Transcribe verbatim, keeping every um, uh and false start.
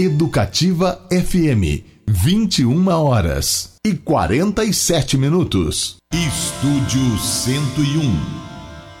Educativa F M, vinte e uma horas e quarenta e sete minutos. Estúdio cento e um.